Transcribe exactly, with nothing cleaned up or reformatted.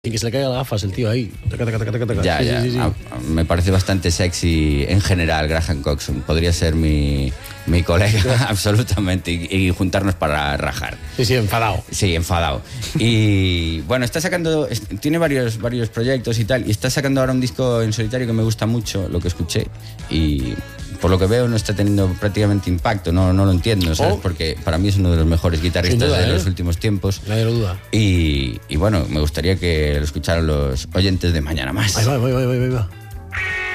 Y que se le caigan las gafas el tío ahí. Taca, taca, taca, taca. Ya, sí, ya. sí, sí, sí. Ah, me parece bastante sexy en general Graham Coxon. Podría ser mi, mi colega absolutamente y, y juntarnos para rajar. Sí, sí, enfadado. Sí, enfadado. Y bueno, está sacando, tiene varios, varios proyectos y tal, y está sacando ahora un disco en solitario que me gusta mucho, lo que escuché, y por lo que veo no está teniendo prácticamente impacto, no, no lo entiendo, ¿sabes? Oh. Porque para mí es uno de los mejores guitarristas duda, de ¿eh? los últimos tiempos. Nadie lo duda. Y, y bueno, me gustaría que lo escucharan los oyentes de Mañana Más. Ahí va, ahí va, ahí va, ahí va.